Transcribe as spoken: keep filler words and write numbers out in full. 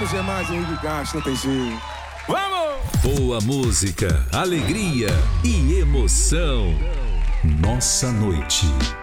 Menos é mais, Henrique Castro, não tem jeito. Vamos! Boa música, alegria e emoção. Nossa noite.